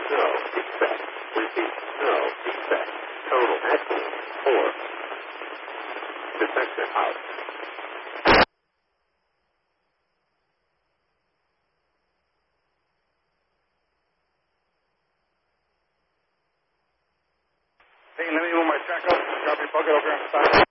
No defect. Repeat. No defect. Total excellent. 4. Detector out. Hey, let me move my truck up. Drop your bucket over on the side.